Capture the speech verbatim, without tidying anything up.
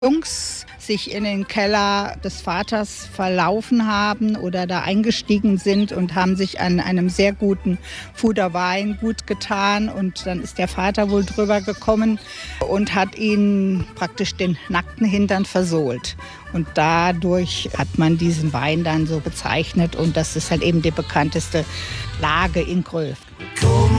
Jungs sich in den Keller des Vaters verlaufen haben oder da eingestiegen sind und haben sich an einem sehr guten Fuder Wein gut getan. Und dann ist der Vater wohl drüber gekommen und hat ihnen praktisch den nackten Hintern versohlt. Und dadurch hat man diesen Wein dann so bezeichnet. Und das ist halt eben die bekannteste Lage in Gröf.